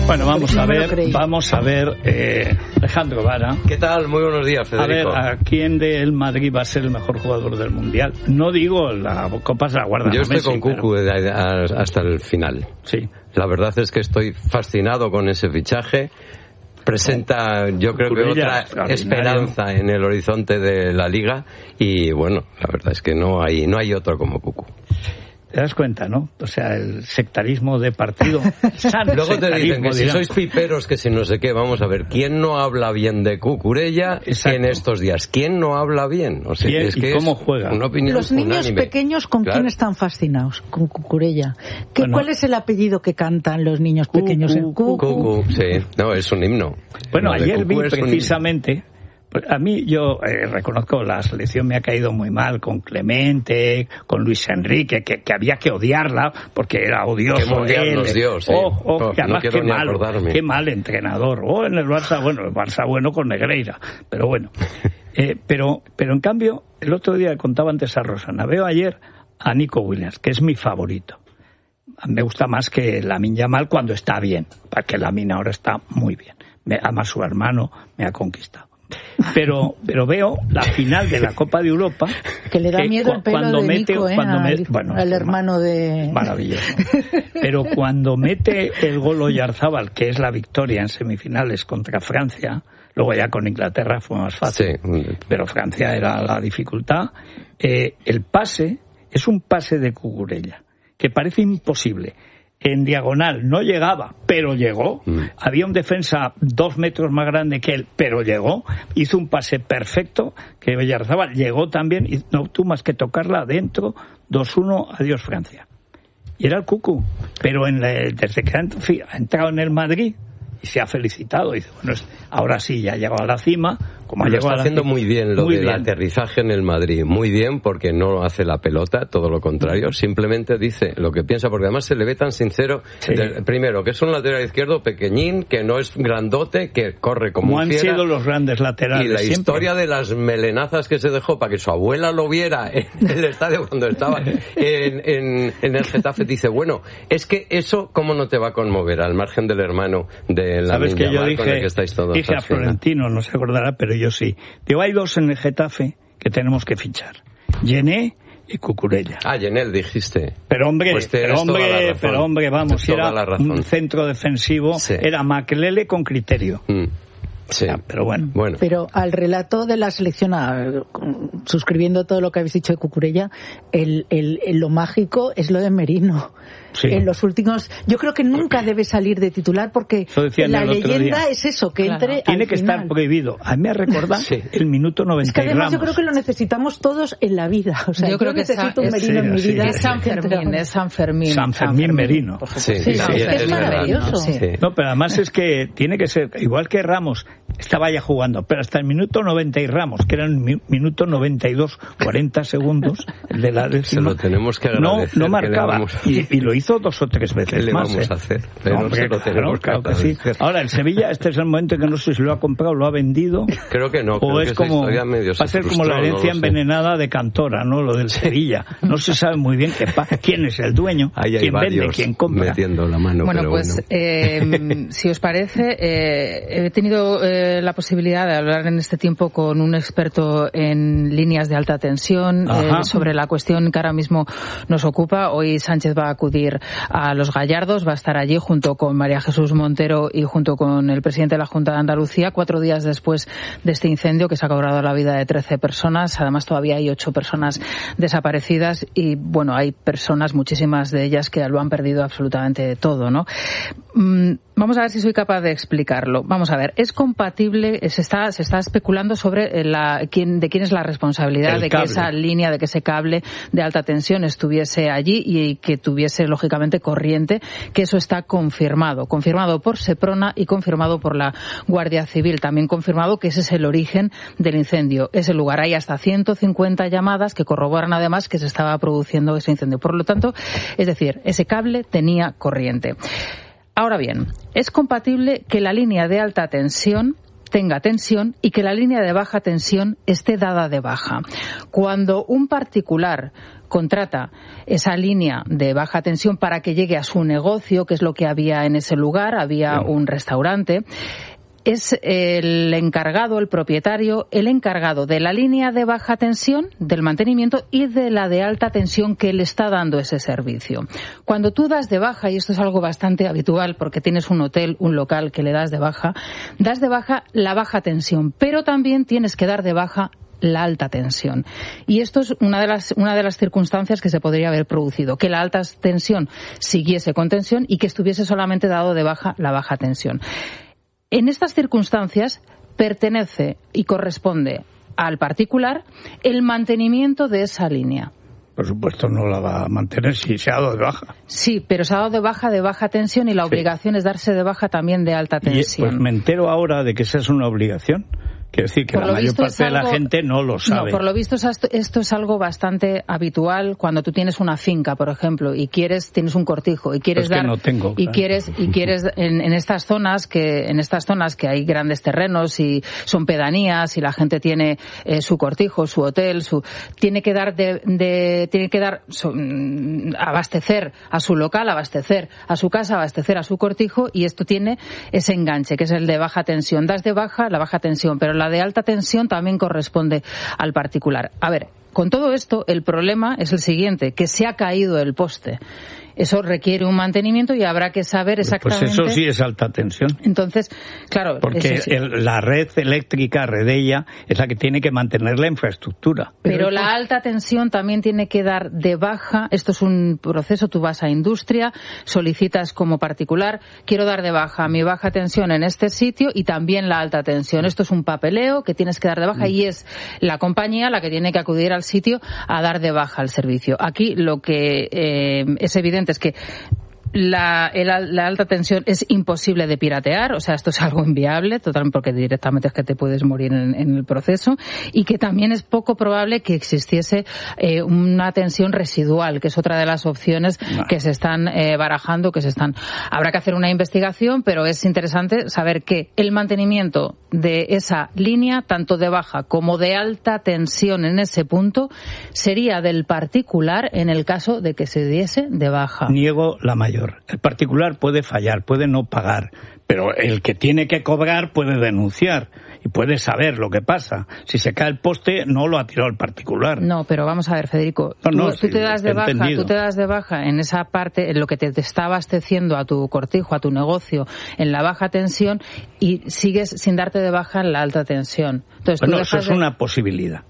Bueno, vamos a ver, Alejandro Vara. ¿Qué tal? Muy buenos días, Federico. A ver, ¿a quién del Madrid va a ser el mejor jugador del Mundial? No digo, la Copa se la guarda. Yo estoy con Cucu hasta el final. Sí. La verdad es que estoy fascinado con ese fichaje. Presenta, yo creo que otra esperanza en el horizonte de la Liga. Y bueno, la verdad es que no hay otro como Cucu. ¿Te das cuenta, no? O sea, el sectarismo de partido. Luego te dicen que si sois piperos, que si no sé qué, vamos a ver, ¿quién no habla bien de Cucurella en estos días? ¿Quién no habla bien? O sea, es que cómo juega. Una opinión los niños unánime. Pequeños, ¿con quién están fascinados? Con Cucurella. ¿Cuál es el apellido que cantan los niños pequeños? Cucu, sí. No, es un himno. Bueno, ayer vi precisamente... Pues a mí, yo reconozco, la selección me ha caído muy mal con Clemente, con Luis Enrique, que había que odiarla porque era odioso. Qué mundial nos dio, sí. Que además no qué mal entrenador. En el Barça bueno con Negreira, pero bueno. Pero en cambio, el otro día contaba antes a Rosana, veo ayer a Nico Williams, que es mi favorito. Me gusta más que Lamine Yamal cuando está bien, porque Lamine ahora está muy bien. Además su hermano me ha conquistado. Pero veo la final de la Copa de Europa, que le da miedo el pelo de Nico, al hermano de... Maravilloso. Pero cuando mete el gol Oyarzábal, que es la victoria en semifinales contra Francia, luego ya con Inglaterra fue más fácil, pero Francia era la dificultad, el pase es un pase de Cucurella, que parece imposible. En diagonal no llegaba, pero llegó. Había un defensa 2 metros más grande que él, pero llegó. Hizo un pase perfecto, que Oyarzábal llegó también y no tuvo más que tocarla adentro. 2-1, adiós Francia. Y era el Cucu. Pero desde que ha entrado en el Madrid y se ha felicitado, dice, bueno, ahora sí, ya ha llegado a la cima. Como lo está haciendo muy bien del aterrizaje en el Madrid, muy bien, porque no hace la pelota, todo lo contrario, simplemente dice lo que piensa, porque además se le ve tan sincero. Primero, que es un lateral izquierdo pequeñín, que no es grandote, que corre como un fiera. Han sido los grandes laterales. Y la historia de las melenazas que se dejó para que su abuela lo viera en el estadio cuando estaba en el Getafe, dice, bueno, es que eso, ¿cómo no te va a conmover al margen del hermano de la ¿Sabes que yo dije, con el que estáis todos? Dije a Florentino, no se acordará, pero yo sí. Digo, hay 2 en el Getafe que tenemos que fichar. Yené y Cucurella. Yenel dijiste. Pero hombre, vamos, si era un centro defensivo, era Makelele con criterio. Sí. Pero bueno. Pero al relato de la selección, suscribiendo todo lo que habéis dicho de Cucurella, lo mágico es lo de Merino. Sí. En los últimos, yo creo que nunca debe salir de titular porque la leyenda es eso, que entre tiene al que final. Estar prohibido. A mí me recuerda el minuto 90. Es que además yo creo que lo necesitamos todos en la vida. O sea, yo creo que necesito un Merino en mi vida. Es San Fermín. San Fermín Merino. Es maravilloso. No, pero además es que tiene que ser, igual que Ramos estaba ya jugando, pero hasta el minuto 90 y Ramos, que era el minuto 92, 40 segundos, el de la décima, se lo tenemos que agradecer. No marcaba. Y lo hizo 2 o 3 veces ¿Qué le más. vamos a hacer? Pero se lo tenemos que sí. Ahora, el Sevilla, este es el momento en que no sé si lo ha comprado, lo ha vendido. Creo que no. O es como, va a ser como la herencia envenenada de Cantora, ¿no? Lo del Sevilla. No se sabe muy bien quién es el dueño, quién vende, quién compra. Metiendo la mano, bueno, pues, si os parece, he tenido la posibilidad de hablar en este tiempo con un experto en líneas de alta tensión sobre la cuestión que ahora mismo nos ocupa. Hoy Sánchez va a acudir a Los Gallardos, va a estar allí junto con María Jesús Montero y junto con el presidente de la Junta de Andalucía, 4 días después de este incendio que se ha cobrado la vida de 13 personas. Además, todavía hay 8 personas desaparecidas y, bueno, hay personas, muchísimas de ellas, que lo han perdido absolutamente todo, ¿no? Vamos a ver si soy capaz de explicarlo. Vamos a ver, es compatible, se está especulando sobre de quién es la responsabilidad de que esa línea, de que ese cable de alta tensión estuviese allí y que tuviese, lógicamente, corriente, que eso está confirmado por Seprona y confirmado por la Guardia Civil, también confirmado que ese es el origen del incendio, ese lugar. Hay hasta 150 llamadas que corroboran además que se estaba produciendo ese incendio. Por lo tanto, es decir, ese cable tenía corriente. Ahora bien, es compatible que la línea de alta tensión tenga tensión y que la línea de baja tensión esté dada de baja. Cuando un particular contrata esa línea de baja tensión para que llegue a su negocio, que es lo que había en ese lugar, había un restaurante. Es el encargado, el propietario, el encargado de la línea de baja tensión, del mantenimiento, y de la de alta tensión que le está dando ese servicio. Cuando tú das de baja, y esto es algo bastante habitual porque tienes un hotel, un local que le das de baja la baja tensión, pero también tienes que dar de baja la alta tensión. Y esto es una de las circunstancias que se podría haber producido, que la alta tensión siguiese con tensión y que estuviese solamente dado de baja la baja tensión. En estas circunstancias pertenece y corresponde al particular el mantenimiento de esa línea. Por supuesto no la va a mantener si se ha dado de baja. Sí, pero se ha dado de baja tensión y la obligación es darse de baja también de alta tensión. Pues me entero ahora de que esa es una obligación. Quiero decir que la mayor parte de la gente no lo sabe. No, por lo visto esto es algo bastante habitual cuando tú tienes una finca, por ejemplo, y tienes un cortijo y quieres dar, no tengo, y claro. quieres en estas zonas que hay grandes terrenos y son pedanías y la gente tiene su cortijo, su hotel, tiene que abastecer a su local, abastecer a su casa, abastecer a su cortijo, y esto tiene ese enganche que es el de baja tensión. Das de baja la baja tensión, pero la de alta tensión también corresponde al particular. A ver, con todo esto, el problema es el siguiente, que se ha caído el poste. Eso requiere un mantenimiento y habrá que saber exactamente... Pues eso sí es alta tensión. Entonces, claro... Porque sí. La red eléctrica, Redella, es la que tiene que mantener la infraestructura. Pero la alta tensión también tiene que dar de baja. Esto es un proceso, tú vas a industria, solicitas como particular, quiero dar de baja mi baja tensión en este sitio y también la alta tensión. Esto es un papeleo que tienes que dar de baja y es la compañía la que tiene que acudir al sitio a dar de baja el servicio. Aquí lo que es evidente es que la alta tensión es imposible de piratear, o sea, esto es algo inviable, totalmente, porque directamente es que te puedes morir en el proceso, y que también es poco probable que existiese una tensión residual, que es otra de las opciones que se están barajando, habrá que hacer una investigación, pero es interesante saber que el mantenimiento de esa línea, tanto de baja como de alta tensión en ese punto, sería del particular en el caso de que se diese de baja. Niego la mayor. El particular puede fallar, puede no pagar, pero el que tiene que cobrar puede denunciar y puede saber lo que pasa. Si se cae el poste, no lo ha tirado el particular. No, pero vamos a ver, Federico, tú te das de baja en esa parte, en lo que te está abasteciendo a tu cortijo, a tu negocio, en la baja tensión, y sigues sin darte de baja en la alta tensión. Entonces, bueno, eso es una posibilidad.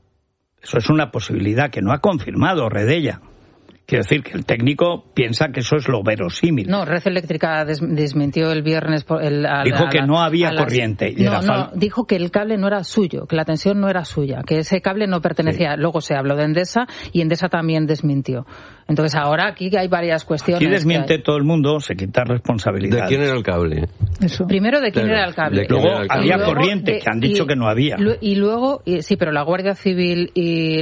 Eso es una posibilidad que no ha confirmado Redella. Quiero decir que el técnico piensa que eso es lo verosímil. No, Red Eléctrica desmintió el viernes... Dijo que no había corriente. Dijo que el cable no era suyo, que la tensión no era suya, que ese cable no pertenecía. Sí. Luego se habló de Endesa y Endesa también desmintió. Entonces ahora aquí hay varias cuestiones. Aquí desmiente todo el mundo, se quita responsabilidad. ¿De quién era el cable? Eso. Primero, ¿de quién era el cable? Luego había corriente, que han dicho que no había. Y luego, sí, pero la Guardia Civil y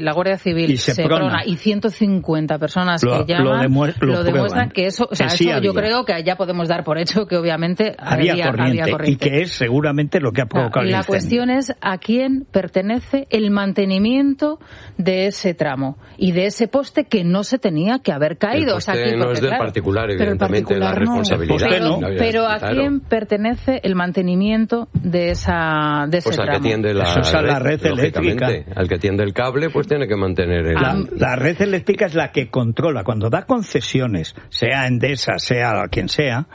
Seprona y 150 personas que llaman lo demuestran que eso, o sea, que sí eso yo creo que ya podemos dar por hecho que obviamente había corriente. Y que es seguramente lo que ha provocado el incendio. La cuestión es a quién pertenece el mantenimiento de ese tramo y de ese poste que no se tenía que haber caído. El poste no es del particular, evidentemente, la responsabilidad. Pero ¿a quién pertenece el mantenimiento de ese tramo? Pues al que tiende la red eléctrica. Al que tiende el cable, pues tiene que mantener la red eléctrica es la que controla. Cuando da concesiones, sea Endesa, sea quien sea,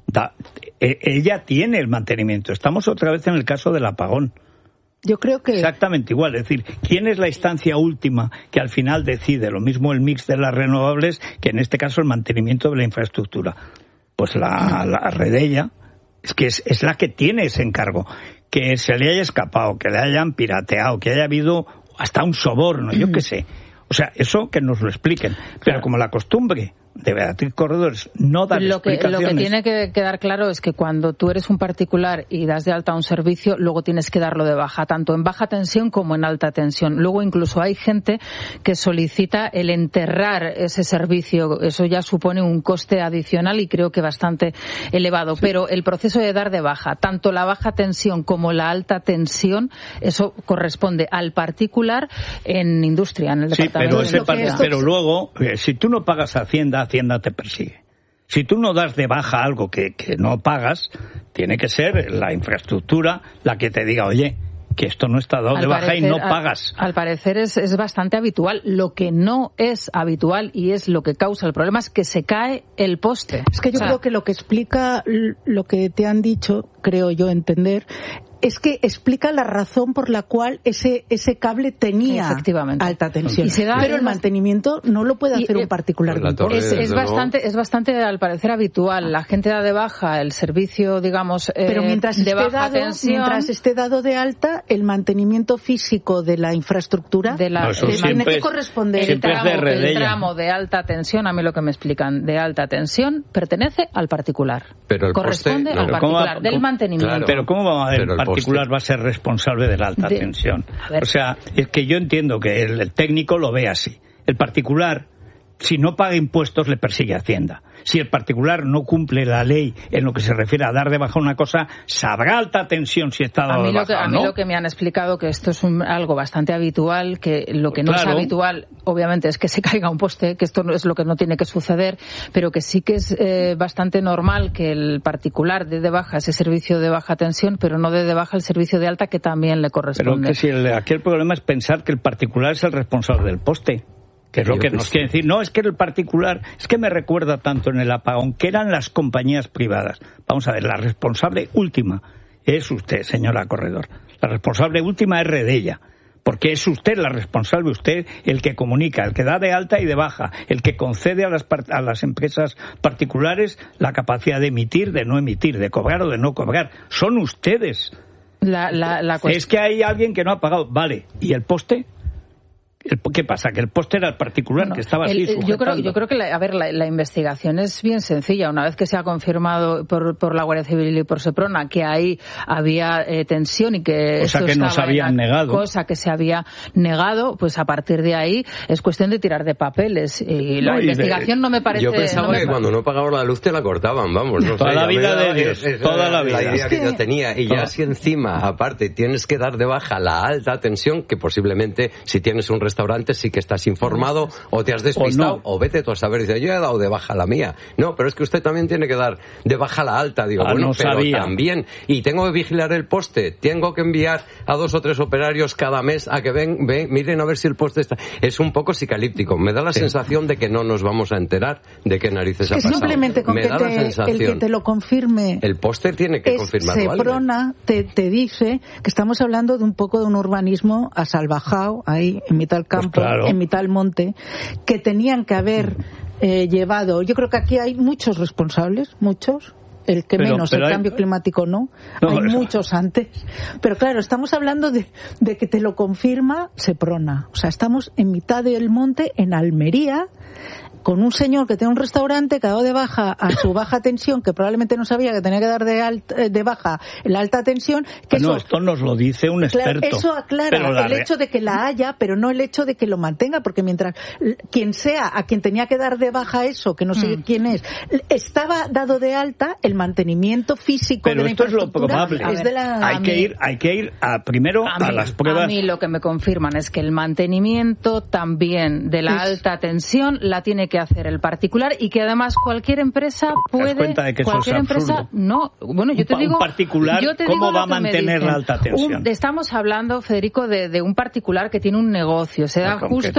ella tiene el mantenimiento. Estamos otra vez en el caso del apagón. Yo creo que... Exactamente igual. Es decir, ¿quién es la instancia última que al final decide? Lo mismo el mix de las renovables que en este caso el mantenimiento de la infraestructura. Pues la Redella es que es la que tiene ese encargo. Que se le haya escapado, que le hayan pirateado, que haya habido hasta un soborno, yo qué sé. O sea, eso que nos lo expliquen. Pero como la costumbre de Beatriz Corredor es no dar explicaciones. Lo que tiene que quedar claro es que cuando tú eres un particular y das de alta un servicio, luego tienes que darlo de baja, tanto en baja tensión como en alta tensión. Luego incluso hay gente que solicita el enterrar ese servicio. Eso ya supone un coste adicional y creo que bastante elevado. Sí. Pero el proceso de dar de baja, tanto la baja tensión como la alta tensión, eso corresponde al particular en industria, en el departamento de industria. Pero luego, si tú no pagas a Hacienda te persigue. Si tú no das de baja algo que no pagas, tiene que ser la infraestructura la que te diga, oye, que esto no está dado de baja y no pagas. Al parecer es bastante habitual. Lo que no es habitual y es lo que causa el problema es que se cae el poste. Es que yo creo que lo que explica lo que te han dicho, creo yo entender, es que explica la razón por la cual ese cable tenía alta tensión. Pero el mantenimiento no lo puede hacer un particular. Es bastante, al parecer, habitual. La gente da de baja el servicio, digamos, pero mientras esté dado de alta, el mantenimiento físico de la infraestructura tiene que corresponder. El tramo de alta tensión, a mí lo que me explican, de alta tensión, pertenece al particular. Pero el corresponde al particular, del mantenimiento. Claro, pero ¿cómo va a haber particular va a ser responsable de la alta tensión? O sea, es que yo entiendo que el técnico lo ve así. El particular, si no paga impuestos, le persigue Hacienda. Si el particular no cumple la ley en lo que se refiere a dar de baja una cosa, sabrá alta tensión si está dado de baja o no. A mí lo que me han explicado que esto es algo bastante habitual, que lo que no es habitual, obviamente, es que se caiga un poste, que esto es lo que no tiene que suceder, pero que sí que es bastante normal que el particular dé de baja ese servicio de baja tensión, pero no dé de baja el servicio de alta que también le corresponde. Pero que aquí el problema es pensar que el particular es el responsable del poste. Que es lo que nos quiere decir. No, es que el particular, es que me recuerda tanto en el apagón, que eran las compañías privadas. Vamos a ver, la responsable última es usted, señora Corredor. La responsable última es Redella. Porque es usted la responsable, usted el que comunica, el que da de alta y de baja, el que concede a las empresas particulares la capacidad de emitir, de no emitir, de cobrar o de no cobrar. Son ustedes. Es que hay alguien que no ha pagado. Vale, ¿y el poste? ¿Qué pasa? ¿Que el poste era el particular que estaba así sujetando? Yo creo que la investigación es bien sencilla. Una vez que se ha confirmado por la Guardia Civil y por Seprona que ahí había tensión y que cosa que nos habían negado. Cosa que se había negado, pues a partir de ahí es cuestión de tirar de papeles. Y la investigación no me parece... Yo pensaba que cuando no pagaba la luz te la cortaban, vamos. No toda la vida de Dios, toda la vida. La idea que yo tenía. Y ya si encima, aparte, tienes que dar de baja la alta tensión, que posiblemente si tienes un restaurante sí que estás informado o te has despistado o vete tú a saber y dices, yo he dado de baja la mía. No, pero es que usted también tiene que dar de baja la alta. Digo, bueno, no pero sabía. También. Y tengo que vigilar el poste. Tengo que enviar a 2 o 3 operarios cada mes a que miren a ver si el poste está... Es un poco psicalíptico. Me da la sensación de que no nos vamos a enterar de qué narices ha pasado. Simplemente con el que te lo confirme... El poste tiene que confirmarlo. Seprona te dice que estamos hablando de un poco de un urbanismo asalvajado ahí en mitad del campo. Pues claro. En mitad del monte, que tenían que haber llevado. Yo creo que aquí hay muchos responsables, muchos. El que menos, el cambio climático no. Hay muchos antes. Pero claro, estamos hablando de que te lo confirma Seprona. O sea, estamos en mitad del monte, en Almería, con un señor que tiene un restaurante que ha dado de baja a su baja tensión, que probablemente no sabía que tenía que dar de baja la alta tensión. Que esto nos lo dice un experto. Claro, eso aclara el hecho de que la haya, pero no el hecho de que lo mantenga, porque mientras quien sea a quien tenía que dar de baja eso, que no sé quién es, estaba dado de alta, el mantenimiento físico de la infraestructura. Pero esto es lo probable. Hay que ir primero a las pruebas. A mí lo que me confirman es que el mantenimiento también de la alta tensión la tiene que hacer el particular y que además cualquier empresa puede... ¿Te das cuenta de que cualquier eso es empresa absurdo? No, bueno, yo te digo... Un particular, ¿cómo va a mantener la alta tensión? Estamos hablando, Federico, de un particular que tiene un negocio. Se da justo...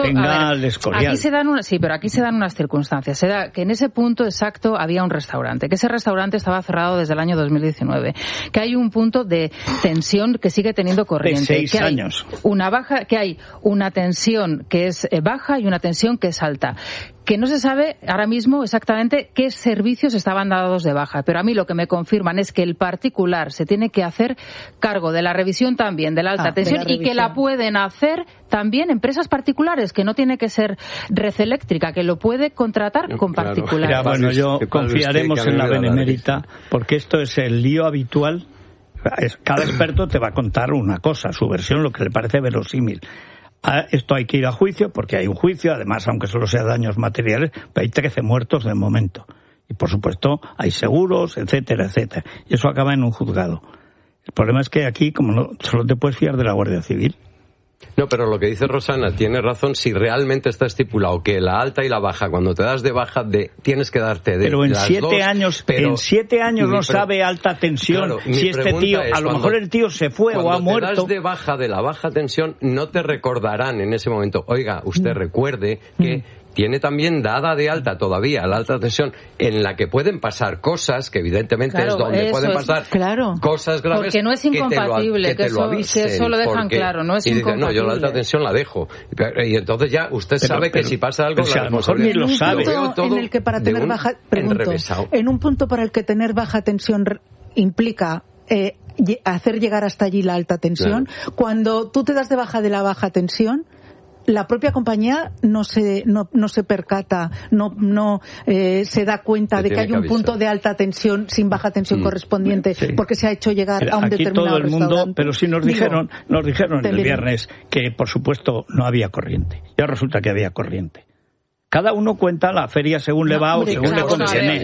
aquí se dan unas circunstancias. Se da que en ese punto exacto había un restaurante, que ese restaurante estaba cerrado desde el año 2019, que hay un punto de tensión que sigue teniendo corriente. De 6 años. Que hay una tensión que es baja y una tensión que es alta. que no se sabe ahora mismo exactamente qué servicios estaban dados de baja. Pero a mí lo que me confirman es que el particular se tiene que hacer cargo de la revisión también de la alta tensión y que la pueden hacer también empresas particulares, que no tiene que ser Red Eléctrica, que lo puede contratar con particulares. Mira, bueno, yo confiaremos en la benemérita, porque esto es el lío habitual. Cada experto te va a contar una cosa, su versión, lo que le parece verosímil. Esto hay que ir a juicio, porque hay un juicio, además, aunque solo sea daños materiales, hay 13 muertos de momento. Y, por supuesto, hay seguros, etcétera, etcétera. Y eso acaba en un juzgado. El problema es que aquí, como no, solo te puedes fiar de la Guardia Civil. No, pero lo que dice Rosana tiene razón si realmente está estipulado que la alta y la baja, cuando te das de baja, tienes que darte de pero en las 7 dos, años, pero en 7 años no sabe alta tensión, claro, si este tío, a lo mejor el tío se fue o ha muerto. Cuando te das de baja de la baja tensión, no te recordarán en ese momento, oiga, usted recuerde que tiene también dada de alta todavía la alta tensión, en la que pueden pasar cosas, que evidentemente es donde pueden pasar cosas graves. Porque no es incompatible, que eso lo dejan claro, no es incompatible. No, yo la alta tensión la dejo. Y entonces ya usted sabe que si pasa algo, a lo mejor ni lo sabe. En el que para tener en un punto para el que tener baja tensión implica hacer llegar hasta allí la alta tensión, cuando tú te das de baja de la baja tensión, la propia compañía no se percata, no se da cuenta de que hay un punto de alta tensión sin baja tensión correspondiente, porque se ha hecho llegar a un determinado todo el mundo, restaurante. pero sí nos dijeron el viernes que, por supuesto, no había corriente. Ya resulta que había corriente. Cada uno cuenta la feria según le va o según le conviene.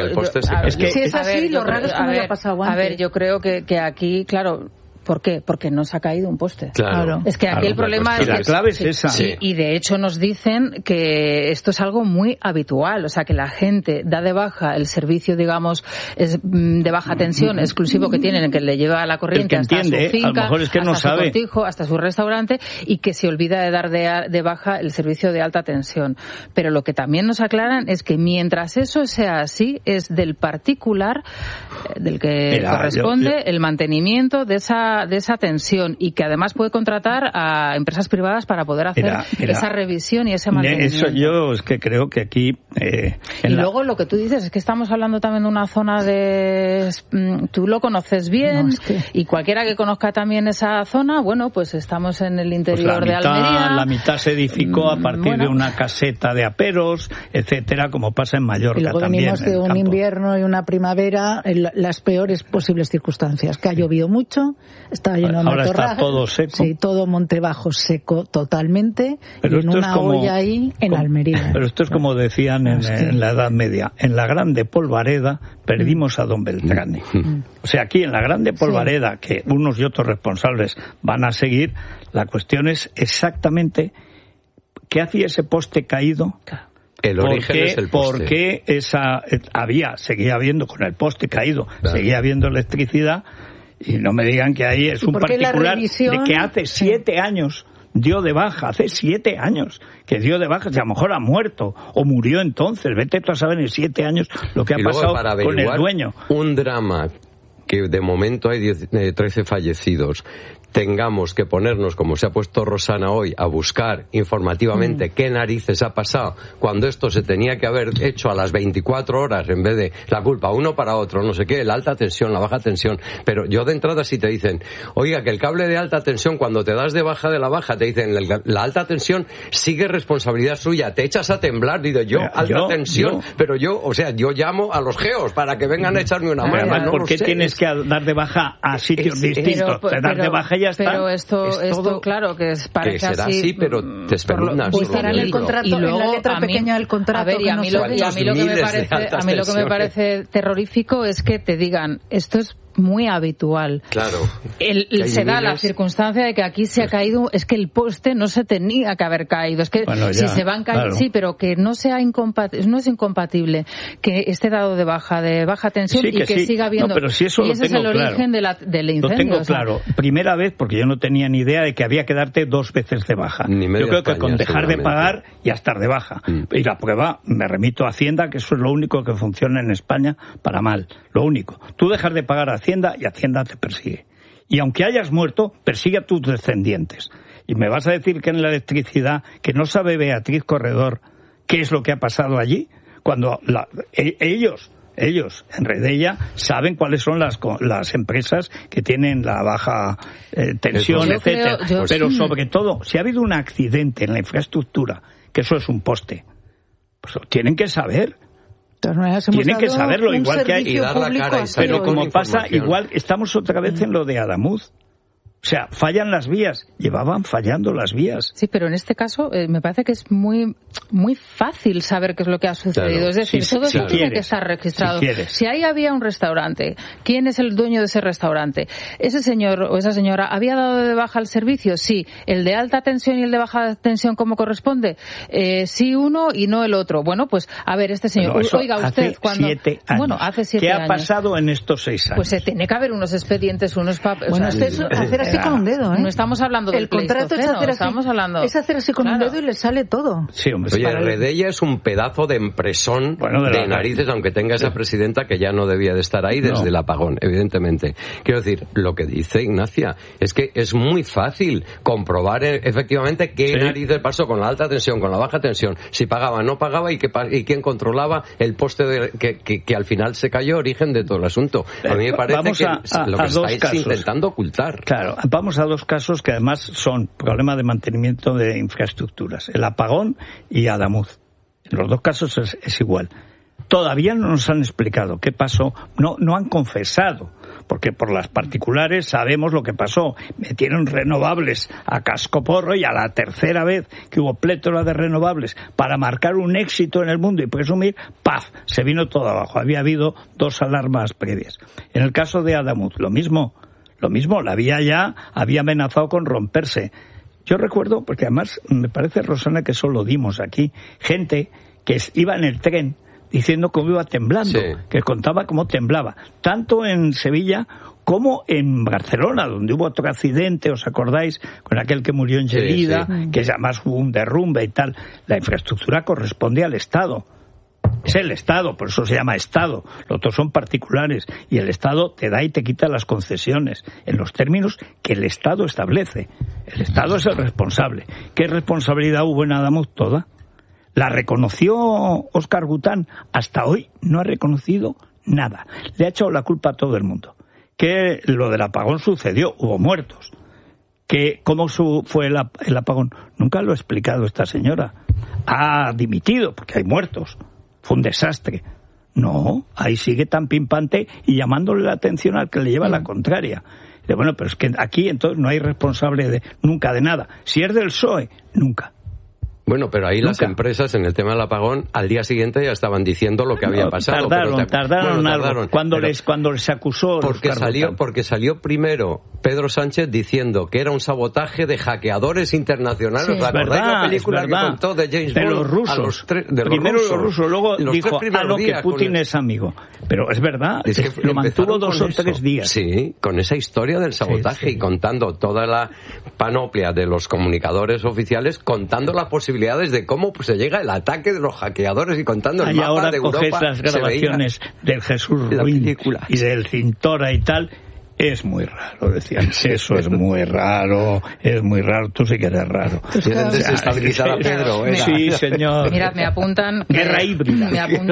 Si es así, lo raro es que no haya pasado antes. A ver, yo creo que aquí, claro... ¿Por qué? Porque no se ha caído un poste. Claro. Es que aquí el problema es que... La clave es esa. Sí, y de hecho nos dicen que esto es algo muy habitual. O sea, que la gente da de baja el servicio, digamos, de baja tensión exclusivo que tienen, que le lleva la corriente hasta su finca, a lo mejor es que no sabe, su cortijo, hasta su restaurante, y que se olvida de dar de baja el servicio de alta tensión. Pero lo que también nos aclaran es que mientras eso sea así, es del particular, del que corresponde el mantenimiento de esa tensión, y que además puede contratar a empresas privadas para poder hacer esa revisión y ese mantenimiento. Eso yo es que creo que aquí... luego lo que tú dices es que estamos hablando también de una zona de... Tú lo conoces bien, y cualquiera que conozca también esa zona, bueno, pues estamos en el interior de Almería. La mitad se edificó a partir de una caseta de aperos, etcétera, como pasa en Mallorca. Y luego también venimos de un invierno y una primavera en las peores posibles circunstancias, que ha llovido mucho, está lleno de ahora matorral, está todo seco. Sí, todo monte bajo seco totalmente, pero y en una olla ahí en Almería. Pero esto es como decían en la Edad Media, en la grande polvareda perdimos a don Beltrane. O sea, aquí en la grande polvareda, que unos y otros responsables van a seguir, la cuestión es exactamente qué hacía ese poste caído. El origen es el poste. ¿Por qué seguía habiendo con el poste caído, seguía habiendo electricidad? Y no me digan que ahí es un particular de que hace 7 años dio de baja, hace 7 años que dio de baja, si a lo mejor ha muerto o murió entonces, vete tú a saber en 7 años lo que ha pasado con el dueño. Un drama que de momento hay 13 fallecidos, tengamos que ponernos, como se ha puesto Rosana hoy, a buscar informativamente qué narices ha pasado cuando esto se tenía que haber hecho a las 24 horas en vez de la culpa uno para otro, no sé qué, la alta tensión, la baja tensión. Pero yo de entrada si te dicen, oiga, que el cable de alta tensión, cuando te das de baja de la baja, te dicen, la alta tensión sigue responsabilidad suya, te echas a temblar, digo yo, alta tensión, pero yo llamo a los geos para que vengan a echarme una mano. No ¿por qué tienes que dar de baja a sitios distintos? Te das de baja y ya está. Pero esto claro, que parece que será así, pero te esperas. Pues estará en el contrato, y luego, en la letra pequeña del contrato. A ver, y a mí lo que me parece terrorífico es que te digan, esto es muy habitual. Claro. Se da la circunstancia de que aquí se ha caído, es que el poste no se tenía que haber caído. Es que si se van cayendo, sí, pero que no sea no es incompatible que esté dado de baja tensión y que siga habiendo. No, pero si eso y ese es el origen del incendio. Lo tengo claro. Primera vez, porque yo no tenía ni idea de que había que darte 2 veces de baja. Yo creo que con dejar de pagar ya estar de baja. Y la prueba, me remito a Hacienda, que eso es lo único que funciona en España para mal. Lo único. Tú dejas de pagar a Hacienda y Hacienda te persigue. Y aunque hayas muerto, persigue a tus descendientes. Y me vas a decir que en la electricidad, que no sabe Beatriz Corredor qué es lo que ha pasado allí, cuando ellos en Redella saben cuáles son las empresas que tienen la baja tensión, etcétera. Pero sobre todo, si ha habido un accidente en la infraestructura, que eso es un poste, pues lo tienen que saber. Tienen que saberlo, igual que hay, y dar la cara, pero como pasa, igual estamos otra vez en lo de Adamuz. O sea, fallan las vías. Llevaban fallando las vías. Sí, pero en este caso me parece que es muy fácil saber qué es lo que ha sucedido. Claro. Es decir, todo eso tiene que estar registrado. Si ahí había un restaurante, ¿quién es el dueño de ese restaurante? ¿Ese señor o esa señora había dado de baja el servicio? Sí. ¿El de alta tensión y el de baja tensión como corresponde? Sí uno y no el otro. Bueno, pues a ver, este señor... Bueno, oiga, usted cuando... 7 años. Bueno, hace 7 años. ¿Qué ha pasado en estos 6 años? Pues tiene que haber unos expedientes, unos papeles... Bueno, hacer así con un dedo, ¿eh? No estamos hablando del contrato, es hacer así con un dedo y le sale todo. Sí, hombre, oye, Redella es un pedazo de empresón de narices, aunque tenga esa presidenta que ya no debía de estar ahí desde el apagón, evidentemente. Quiero decir, lo que dice Ignacia es que es muy fácil comprobar efectivamente qué narices pasó con la alta tensión, con la baja tensión, si pagaba, no pagaba y quién controlaba el poste que al final se cayó, origen de todo el asunto. A mí me parece lo que estáis intentando ocultar. Claro, vamos a 2 casos que además son problema de mantenimiento de infraestructuras, el apagón y Adamuz. En los 2 casos es igual. Todavía no nos han explicado qué pasó, no han confesado, porque por las particulares sabemos lo que pasó. Metieron renovables a cascoporro y a la tercera vez que hubo plétora de renovables para marcar un éxito en el mundo y presumir, ¡paf!, se vino todo abajo. Había habido 2 alarmas previas. En el caso de Adamuz, lo mismo, la vía ya había amenazado con romperse. Yo recuerdo, porque además me parece, Rosana, que eso lo dimos aquí, gente que iba en el tren diciendo cómo iba temblando, que contaba cómo temblaba, tanto en Sevilla como en Barcelona, donde hubo otro accidente, ¿os acordáis? Con aquel que murió en Gelida, que además hubo un derrumbe y tal. La infraestructura corresponde al Estado. Es el Estado, por eso se llama Estado. Los otros son particulares. Y el Estado te da y te quita las concesiones en los términos que el Estado establece. El Estado es el responsable. ¿Qué responsabilidad hubo en Adamuz? Toda. La reconoció Óscar Gután. Hasta hoy no ha reconocido nada. Le ha echado la culpa a todo el mundo. Que lo del apagón sucedió, hubo muertos. Que ¿cómo fue el apagón? Nunca lo ha explicado esta señora. Ha dimitido porque hay muertos. Fue un desastre. No, ahí sigue tan pimpante y llamándole la atención al que le lleva la contraria. Bueno, pero es que aquí entonces no hay responsable nunca de nada. Si es del PSOE, nunca. Bueno, pero ahí las empresas en el tema del apagón al día siguiente ya estaban diciendo lo que había pasado. Tardaron algo. Cuando les acusó porque salió primero Pedro Sánchez diciendo que era un sabotaje de hackeadores internacionales. Sí, ¿Recordáis la película que contó de James Bond? De los rusos. Primero los rusos, luego dijo que Putin es amigo. Pero es verdad, lo mantuvo 2 o 3 días. Sí, con esa historia del sabotaje y contando toda la panoplia de los comunicadores oficiales, contando las posibilidades de cómo se llega el ataque de los hackeadores y contando el mapa de Europa. Y ahora coges las grabaciones del Jesús Ruiz y del Cintora y tal. Es muy raro, decían. Eso es muy raro, tú sí que eres raro. Quieren desestabilizar a Pedro, ¿eh? Sí, señor. Mirad, me apuntan... Guerra híbrida.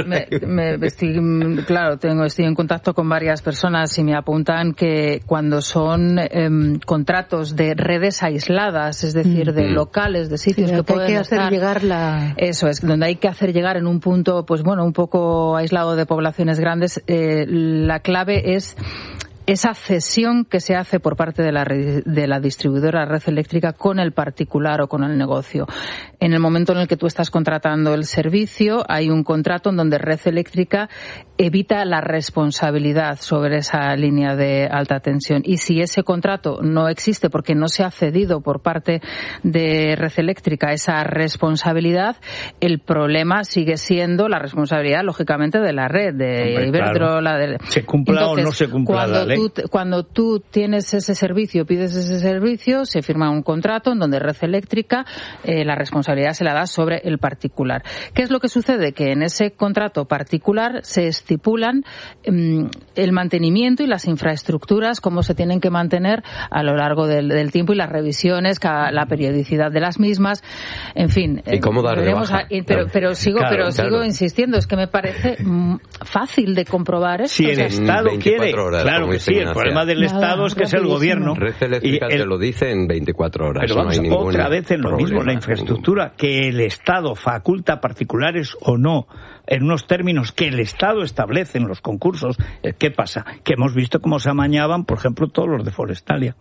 Estoy en contacto con varias personas y me apuntan que cuando son contratos de redes aisladas, es decir, de locales, de sitios que pueden hacer llegar Eso es, donde hay que hacer llegar en un punto, pues bueno, un poco aislado de poblaciones grandes, la clave es esa cesión que se hace por parte de la distribuidora red eléctrica con el particular o con el negocio. En el momento en el que tú estás contratando el servicio, hay un contrato en donde red eléctrica evita la responsabilidad sobre esa línea de alta tensión. Y si ese contrato no existe porque no se ha cedido por parte de red eléctrica esa responsabilidad, el problema sigue siendo la responsabilidad, lógicamente, de la red, de Iberdrola. Se cumpla o no se cumpla la ley. cuando tú tienes ese servicio, pides ese servicio, se firma un contrato en donde Red Eléctrica la responsabilidad se la da sobre el particular. ¿Qué es lo que sucede? Que en ese contrato particular se estipulan el mantenimiento y las infraestructuras, cómo se tienen que mantener a lo largo del tiempo y las revisiones, la periodicidad de las mismas, en fin. ¿Y cómo dar de baja? Pero sigo insistiendo, es que me parece fácil de comprobar esto. Si el Estado quiere, horas, claro que sí, el problema del Estado es que es el gobierno. Red Eléctrica te lo dice en 24 horas. Pero vamos otra vez en lo mismo, la infraestructura, que el Estado faculta a particulares o no, en unos términos que el Estado establece en los concursos. ¿Qué pasa? Que hemos visto cómo se amañaban, por ejemplo, todos los de Forestalia.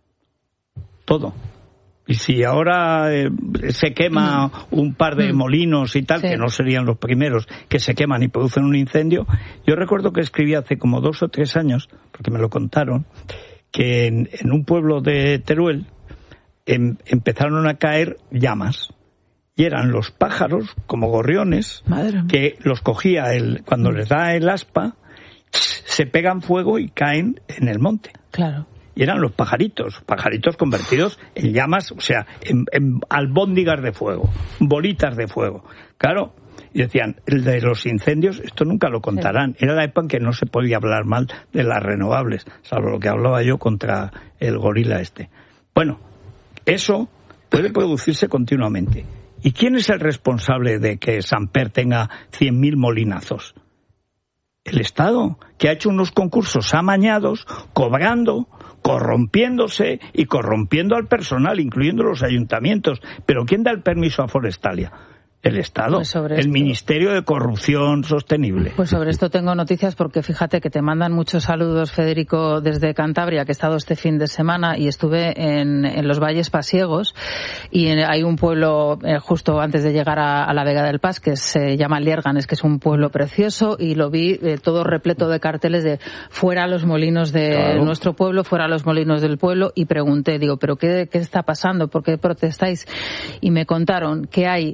Todo. Y si ahora se quema un par de molinos y tal, que no serían los primeros que se queman y producen un incendio, yo recuerdo que escribí hace como 2 o 3 años, porque me lo contaron, que en un pueblo de Teruel empezaron a caer llamas. Y eran los pájaros, como gorriones, que los cogía cuando les da el aspa, se pegan fuego y caen en el monte. Claro. Y eran los pajaritos convertidos en llamas, o sea, en albóndigas de fuego, bolitas de fuego. Claro, y decían, el de los incendios, esto nunca lo contarán. Era la época en que no se podía hablar mal de las renovables, salvo lo que hablaba yo contra el gorila este. Bueno, eso puede producirse continuamente. ¿Y quién es el responsable de que Samper tenga 100.000 molinazos? El Estado, que ha hecho unos concursos amañados, cobrando, corrompiéndose y corrompiendo al personal, incluyendo los ayuntamientos. ¿Pero quién da el permiso a Forestalia? El Estado, pues el Ministerio de Corrupción Sostenible. Pues sobre esto tengo noticias porque fíjate que te mandan muchos saludos, Federico, desde Cantabria, que he estado este fin de semana y estuve en los Valles Pasiegos y hay un pueblo justo antes de llegar a la Vega del Pas que se llama Lierganes, que es un pueblo precioso, y lo vi todo repleto de carteles de fuera los molinos de nuestro pueblo, fuera los molinos del pueblo, y pregunté, digo, ¿pero qué está pasando? ¿Por qué protestáis? Y me contaron que hay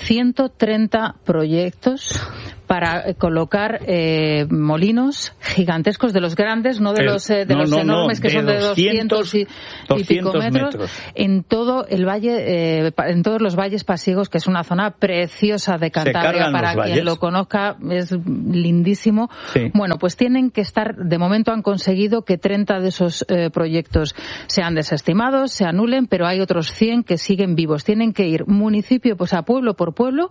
130 proyectos para colocar molinos gigantescos, de los grandes, no de los enormes, que son de 200 y pico metros, en todo el valle, en todos los valles pasiegos, que es una zona preciosa de Cantabria, para quien lo conozca, es lindísimo. Sí. Bueno, pues tienen que estar, de momento han conseguido que 30 de esos proyectos sean desestimados, se anulen, pero hay otros 100 que siguen vivos. Tienen que ir municipio, pues a pueblo por pueblo,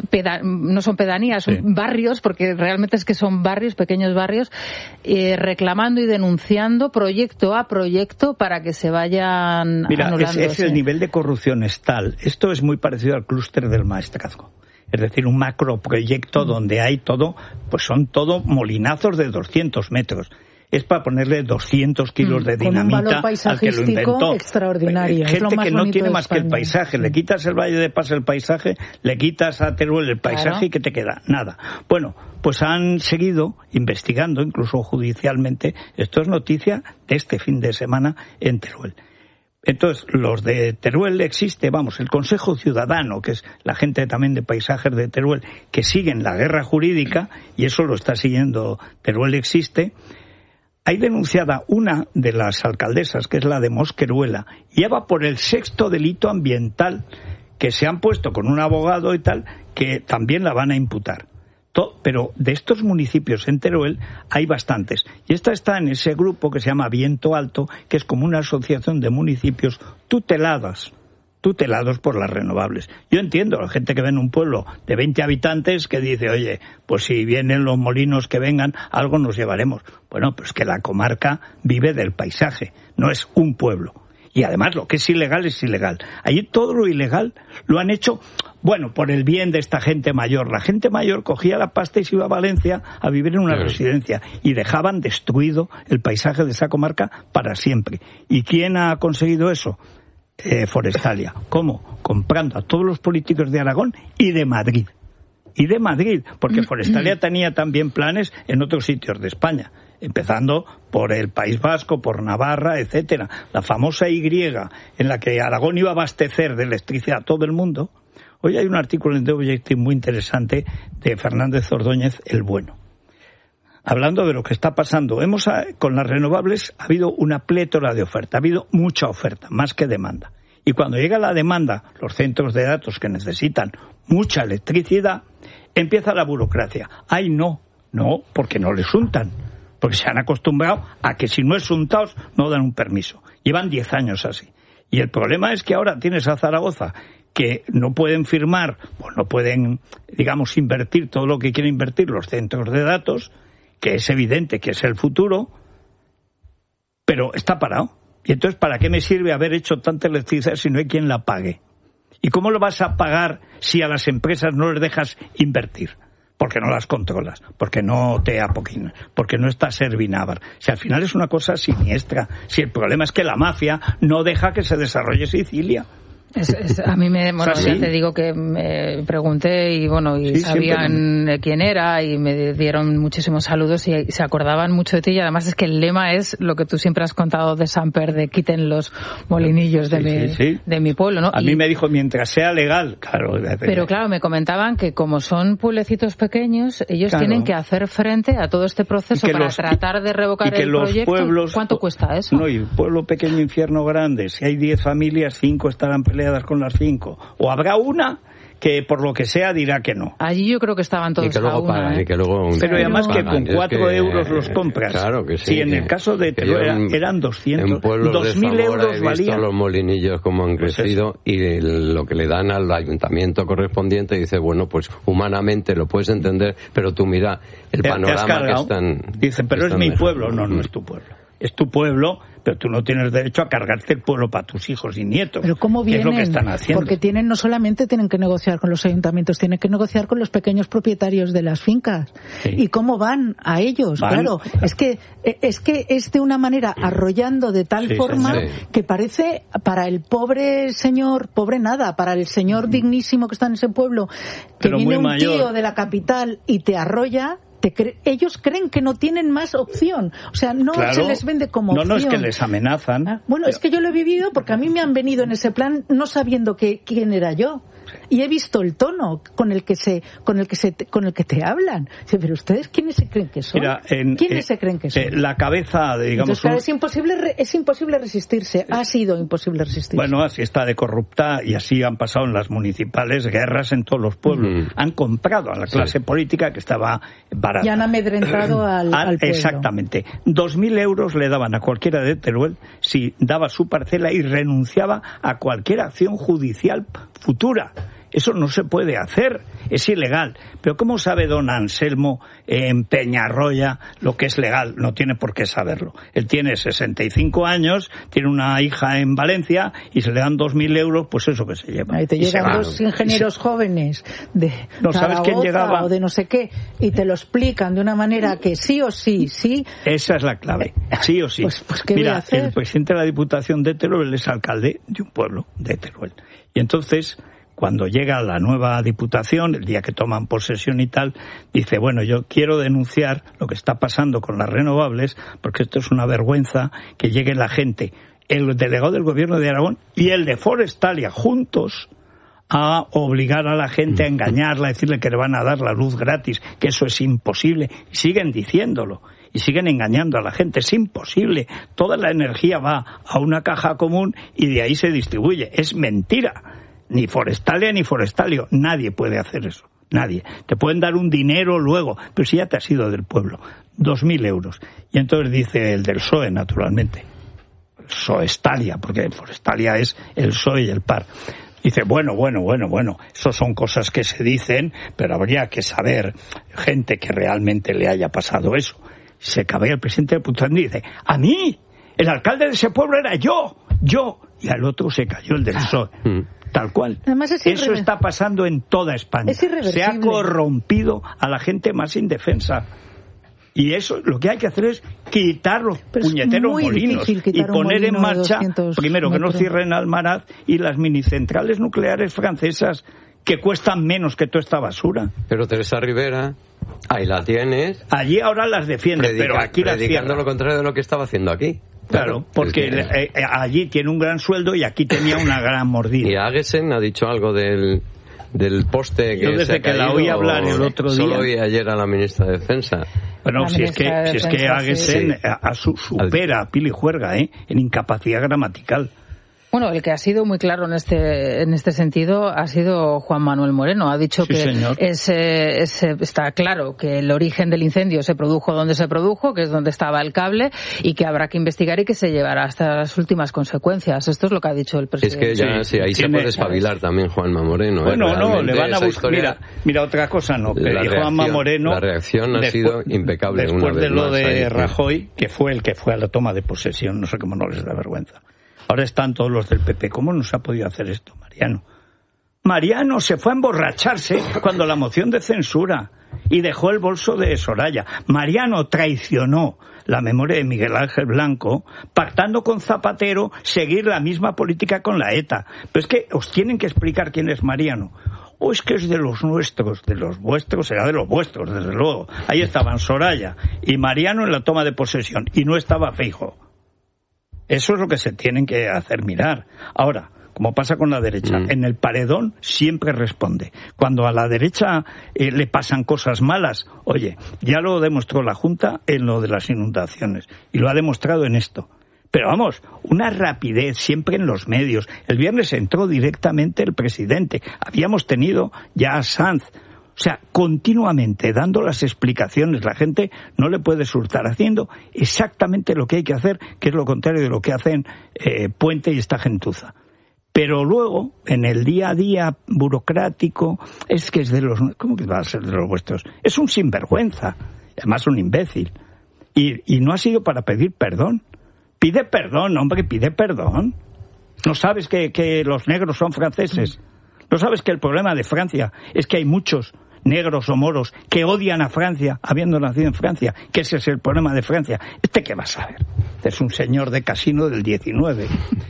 no son pedanías, son barrios, porque realmente es que son barrios, pequeños barrios, reclamando y denunciando proyecto a proyecto para que se vayan anulando. Es el nivel de corrupción es tal. Esto es muy parecido al clúster del maestrazgo. Es decir, un macroproyecto donde hay todo, pues son todo molinazos de 200 metros. Es para ponerle 200 kilos de dinamita al que lo inventó. Extraordinario. Gente que no tiene más que el paisaje. Le quitas el Valle de Pas el paisaje, le quitas a Teruel el paisaje y ¿qué te queda? Nada. Bueno, pues han seguido investigando, incluso judicialmente. Esto es noticia de este fin de semana en Teruel. Entonces, los de Teruel existe, el Consejo Ciudadano, que es la gente también de paisajes de Teruel, que siguen la guerra jurídica, y eso lo está siguiendo Teruel existe. Hay denunciada una de las alcaldesas, que es la de Mosqueruela, y ya va por el 6º delito ambiental, que se han puesto con un abogado y tal, que también la van a imputar. Pero de estos municipios en Teruel hay bastantes. Y esta está en ese grupo que se llama Viento Alto, que es como una asociación de municipios tutelados por las renovables. Yo entiendo a la gente que ve en un pueblo de 20 habitantes que dice, oye, pues si vienen los molinos que vengan, algo nos llevaremos. Bueno, pues que la comarca vive del paisaje, no es un pueblo. Y además lo que es ilegal es ilegal. Allí todo lo ilegal lo han hecho, por el bien de esta gente mayor. La gente mayor cogía la pasta y se iba a Valencia a vivir en una residencia y dejaban destruido el paisaje de esa comarca para siempre. ¿Y quién ha conseguido eso? Forestalia. ¿Cómo? Comprando a todos los políticos de Aragón y de Madrid. Porque Forestalia tenía también planes en otros sitios de España, empezando por el País Vasco, por Navarra, etcétera. La famosa Y, en la que Aragón iba a abastecer de electricidad a todo el mundo. Hoy hay un artículo en The Objective muy interesante de Fernández Ordóñez, el bueno. hablando de lo que está pasando, con las renovables ha habido una plétora de oferta, ha habido mucha oferta, más que demanda. Y cuando llega la demanda, los centros de datos que necesitan mucha electricidad, empieza la burocracia. ¡Ay, no! No, porque no les untan. Porque se han acostumbrado a que si no es untados no dan un permiso. Llevan 10 años así. Y el problema es que ahora tienes a Zaragoza que no pueden firmar, pues no pueden, digamos, invertir todo lo que quieren invertir los centros de datos, que es evidente que es el futuro, pero está parado. Y entonces, ¿para qué me sirve haber hecho tanta electricidad si no hay quien la pague? ¿Y cómo lo vas a pagar si a las empresas no les dejas invertir? Porque no las controlas, porque no te apoquinas, porque no está Servinávar. Si al final es una cosa siniestra, si el problema es que la mafia no deja que se desarrolle Sicilia. A mí ya te digo que me pregunté y sabían quién era y me dieron muchísimos saludos y se acordaban mucho de ti, y además es que el lema es lo que tú siempre has contado de Samper, de quiten los molinillos de mi pueblo, ¿no? A mí me dijo, mientras sea legal, claro. Pero claro, me comentaban que como son pueblecitos pequeños, ellos tienen que hacer frente a todo este proceso para tratar de revocar el proyecto. Pueblos, ¿cuánto cuesta eso? No, y el pueblo pequeño, infierno grande, si hay 10 familias, 5 estarán peleadas con las 5. O habrá una que por lo que sea dirá que no. Allí yo creo que estaban todos a una. Pero además que con 4 euros los compras. Claro que sí. Si en el caso de Teruel eran 200, en pueblos 2.000 de euros Zamora he visto valían. Los molinillos como han crecido y lo que le dan al ayuntamiento correspondiente dice, bueno, pues humanamente lo puedes entender, pero tú mira el panorama que están... Dicen, pero es mi pueblo. No, no es tu pueblo. Es tu pueblo, pero tú no tienes derecho a cargarte el pueblo para tus hijos y nietos. Pero ¿cómo vienen? Es lo que están haciendo. Porque no solamente tienen que negociar con los ayuntamientos, tienen que negociar con los pequeños propietarios de las fincas. Sí. ¿Y cómo van a ellos? Claro, es que es de una manera arrollando de tal forma que parece para el pobre señor, para el señor dignísimo que está en ese pueblo, que pero viene un tío de la capital y te arrolla. Ellos creen que no tienen más opción, o sea, no se les vende como opción. No, es que les amenazan. Es que yo lo he vivido porque a mí me han venido en ese plan no sabiendo quién era yo. Y he visto el tono con el que te hablan. Pero ustedes, ¿quiénes se creen que son? ¿Quiénes se creen que son? La cabeza, digamos... Entonces, es imposible resistirse. Ha sido imposible resistirse. Bueno, así está de corrupta y así han pasado en las municipales guerras en todos los pueblos. Han comprado a la clase política que estaba barata. Y han amedrentado al pueblo. Exactamente. 2.000 euros le daban a cualquiera de Teruel si daba su parcela y renunciaba a cualquier acción judicial futura. Eso no se puede hacer, es ilegal. Pero ¿cómo sabe don Anselmo en Peñarroya lo que es legal? No tiene por qué saberlo. Él tiene 65 años, tiene una hija en Valencia y se le dan 2.000 euros, pues eso que se lleva. Ahí te llegan dos ingenieros jóvenes de Zaragoza o de no sé qué y te lo explican de una manera que sí o sí. Esa es la clave, sí o sí. Pues ¿qué voy a hacer? El presidente de la Diputación de Teruel es alcalde de un pueblo de Teruel. Y entonces, cuando llega la nueva diputación, el día que toman posesión y tal, dice, bueno, yo quiero denunciar lo que está pasando con las renovables, porque esto es una vergüenza que llegue la gente, el delegado del gobierno de Aragón y el de Forestalia, juntos, a obligar a la gente a engañarla, a decirle que le van a dar la luz gratis, que eso es imposible, y siguen diciéndolo. Y siguen engañando a la gente, es imposible. Toda la energía va a una caja común y de ahí se distribuye. Es mentira. Ni Forestalia ni Forestalio. Nadie puede hacer eso. Nadie. Te pueden dar un dinero luego, pero si ya te has ido del pueblo. 2.000 euros. Y entonces dice el del PSOE, naturalmente. Soestalia, porque Forestalia es el PSOE y el PAR. Dice, bueno, eso son cosas que se dicen, pero habría que saber gente que realmente le haya pasado eso. Se cabea el presidente de Pután y dice, a mí, el alcalde de ese pueblo era yo, y al otro se cayó el del PSOE. Tal cual. Además eso está pasando en toda España. Es irreversible. Se ha corrompido a la gente más indefensa. Y eso, lo que hay que hacer es quitar los puñeteros molinos y poner en marcha, primero, que no cierren Almaraz y las minicentrales nucleares francesas que cuestan menos que toda esta basura. Pero Teresa Rivera, ahí la tienes. Allí ahora las defiende, pero aquí las cierra. Predicando lo contrario de lo que estaba haciendo aquí. Claro, porque allí tiene un gran sueldo y aquí tenía una gran mordida. Y Agesen ha dicho algo del del poste que yo desde que la oí hablar el otro día. Solo oí ayer a la ministra de Defensa. Bueno, si es que Aguesen supera a Pili Juerga en incapacidad gramatical. Bueno, el que ha sido muy claro en este sentido ha sido Juan Manuel Moreno. Ha dicho que está claro que el origen del incendio se produjo donde se produjo, que es donde estaba el cable, y que habrá que investigar y que se llevará hasta las últimas consecuencias. Esto es lo que ha dicho el presidente. Es que ya, ahí se puede espabilar también Juanma Moreno. Bueno, no, le van a buscar. Mira, otra cosa no. Juanma Moreno. La reacción ha sido impecable. Después de lo de Rajoy, que fue el que fue a la toma de posesión, no sé cómo no les da vergüenza. Ahora están todos los del PP. ¿Cómo nos ha podido hacer esto, Mariano? Mariano se fue a emborracharse cuando la moción de censura y dejó el bolso de Soraya. Mariano traicionó la memoria de Miguel Ángel Blanco, pactando con Zapatero seguir la misma política con la ETA. Pero es que os tienen que explicar quién es Mariano. O es que es de los nuestros, de los vuestros, será de los vuestros, desde luego. Ahí estaban Soraya y Mariano en la toma de posesión, y no estaba Feijóo. Eso es lo que se tienen que hacer mirar. Ahora, como pasa con la derecha, en el paredón siempre responde. Cuando a la derecha le pasan cosas malas, oye, ya lo demostró la Junta en lo de las inundaciones, y lo ha demostrado en esto. Pero vamos, una rapidez siempre en los medios. El viernes entró directamente el presidente. Habíamos tenido ya a Sanz. O sea, continuamente dando las explicaciones, la gente no le puede surtar, haciendo exactamente lo que hay que hacer, que es lo contrario de lo que hacen Puente y esta gentuza. Pero luego, en el día a día burocrático, es que es de los... ¿Cómo que va a ser de los vuestros? Es un sinvergüenza, además un imbécil. Y no ha sido para pedir perdón. Pide perdón, hombre, pide perdón. ¿No sabes que los negros son franceses? ¿No sabes que el problema de Francia es que hay muchos negros o moros que odian a Francia, habiendo nacido en Francia, que ese es el problema de Francia? ¿Este qué va a saber? Este es un señor de casino del 19.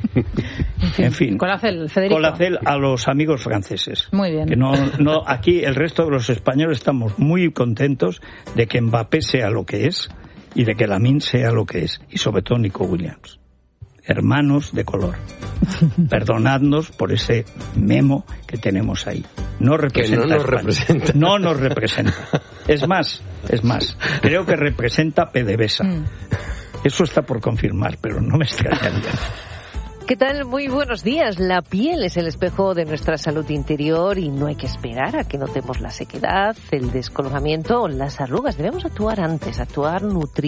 En fin, Colacel, Federico. Colacel a los amigos franceses. Muy bien. Que no, aquí el resto de los españoles estamos muy contentos de que Mbappé sea lo que es y de que Lamine sea lo que es, y sobre todo Nico Williams. Hermanos de color. Perdonadnos por ese memo que tenemos ahí. No representa que no nos representa. No nos representa. Es más, creo que representa PDVSA. Eso está por confirmar, pero no me extrañaría. ¿Qué tal? Muy buenos días. La piel es el espejo de nuestra salud interior y no hay que esperar a que notemos la sequedad, el descoloramiento o las arrugas. Debemos actuar antes, actuar nutriendo.